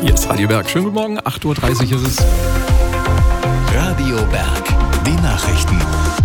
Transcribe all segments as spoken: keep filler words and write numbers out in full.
Hier ist Radio Berg. Schönen guten Morgen, acht Uhr dreißig ist es. Radio Berg, die Nachrichten.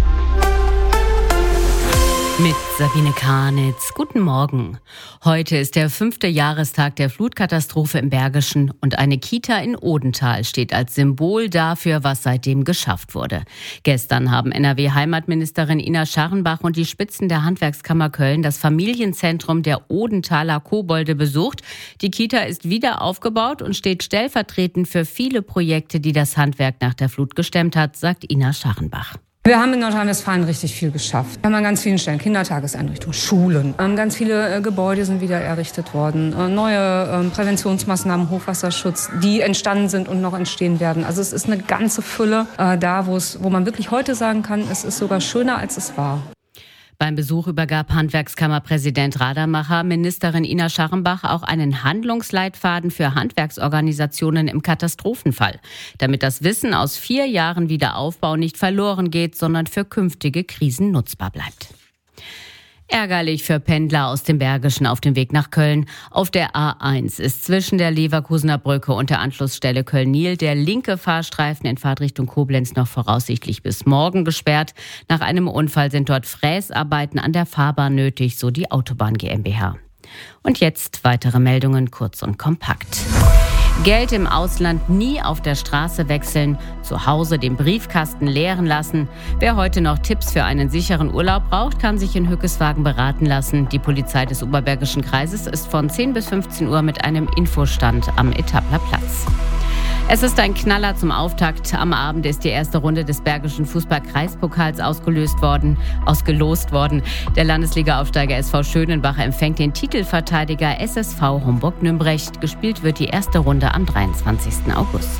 Mit Sabine Karnitz. Guten Morgen. Heute ist der fünfte Jahrestag der Flutkatastrophe im Bergischen und eine Kita in Odenthal steht als Symbol dafür, was seitdem geschafft wurde. Gestern haben N R W-Heimatministerin Ina Scharrenbach und die Spitzen der Handwerkskammer Köln das Familienzentrum der Odenthaler Kobolde besucht. Die Kita ist wieder aufgebaut und steht stellvertretend für viele Projekte, die das Handwerk nach der Flut gestemmt hat, sagt Ina Scharrenbach. Wir haben in Nordrhein-Westfalen richtig viel geschafft. Wir haben an ganz vielen Stellen Kindertageseinrichtungen, Schulen. Ähm, ganz viele äh, Gebäude sind wieder errichtet worden. Äh, neue ähm, Präventionsmaßnahmen, Hochwasserschutz, die entstanden sind und noch entstehen werden. Also es ist eine ganze Fülle äh, da, wo es, wo man wirklich heute sagen kann, es ist sogar schöner, als es war. Beim Besuch übergab Handwerkskammerpräsident Radermacher Ministerin Ina Scharrenbach auch einen Handlungsleitfaden für Handwerksorganisationen im Katastrophenfall, damit das Wissen aus vier Jahren Wiederaufbau nicht verloren geht, sondern für künftige Krisen nutzbar bleibt. Ärgerlich für Pendler aus dem Bergischen auf dem Weg nach Köln. Auf der A eins ist zwischen der Leverkusener Brücke und der Anschlussstelle Köln-Nil der linke Fahrstreifen in Fahrtrichtung Koblenz noch voraussichtlich bis morgen gesperrt. Nach einem Unfall sind dort Fräsarbeiten an der Fahrbahn nötig, so die Autobahn GmbH. Und jetzt weitere Meldungen kurz und kompakt. Geld im Ausland nie auf der Straße wechseln, zu Hause den Briefkasten leeren lassen. Wer heute noch Tipps für einen sicheren Urlaub braucht, kann sich in Hückeswagen beraten lassen. Die Polizei des Oberbergischen Kreises ist von zehn bis fünfzehn Uhr mit einem Infostand am Etappler Platz. Es ist ein Knaller zum Auftakt. Am Abend ist die erste Runde des Bergischen Fußball-Kreispokals ausgelöst worden, ausgelost worden. Der Landesliga-Aufsteiger S V Schönenbach empfängt den Titelverteidiger S S V Homburg-Nümbrecht. Gespielt wird die erste Runde am dreiundzwanzigsten August.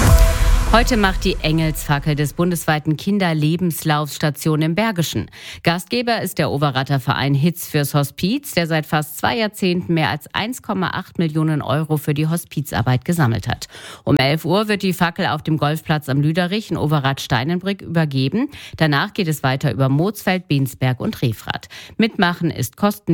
Heute macht die Engelsfackel des bundesweiten Kinderlebenslaufstation im Bergischen. Gastgeber ist der Overatter Verein Hitz fürs Hospiz, der seit fast zwei Jahrzehnten mehr als eins Komma acht Millionen Euro für die Hospizarbeit gesammelt hat. Um elf Uhr wird die Fackel auf dem Golfplatz am Lüderich in Overath-Steinenbrück übergeben. Danach geht es weiter über Moosfeld, Bensberg und Refrath. Mitmachen ist kostenlos.